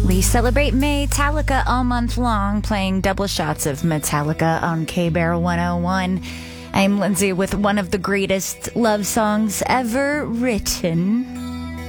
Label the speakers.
Speaker 1: We celebrate Metallica all month long, playing double shots of Metallica on K-Bear 101. I'm Lindsay with one of the greatest love songs ever written.